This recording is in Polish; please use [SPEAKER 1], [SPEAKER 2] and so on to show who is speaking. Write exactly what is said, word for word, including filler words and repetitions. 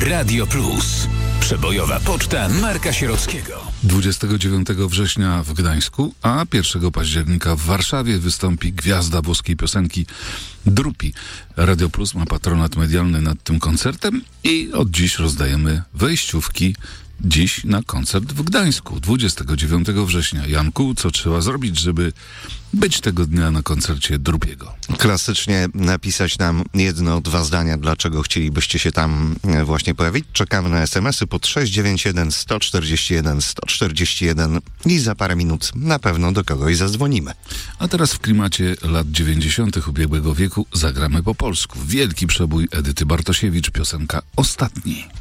[SPEAKER 1] Radio Plus. Przebojowa poczta Marka Sierockiego.
[SPEAKER 2] dwudziestego dziewiątego września w Gdańsku, a pierwszego października w Warszawie wystąpi gwiazda włoskiej piosenki Drupi. Radio Plus ma patronat medialny nad tym koncertem i od dziś rozdajemy wejściówki dziś na koncert w Gdańsku, dwudziestego dziewiątego września. Janku, co trzeba zrobić, żeby być tego dnia na koncercie Drupiego?
[SPEAKER 3] Klasycznie napisać nam jedno, dwa zdania, dlaczego chcielibyście się tam właśnie pojawić. Czekamy na es em esy pod sześć dziewięć jeden, jeden cztery jeden, jeden cztery jeden i za parę minut na pewno do kogoś zadzwonimy.
[SPEAKER 2] A teraz w klimacie lat dziewięćdziesiątych ubiegłego wieku zagramy po polsku. Wielki przebój Edyty Bartosiewicz, piosenka Ostatni.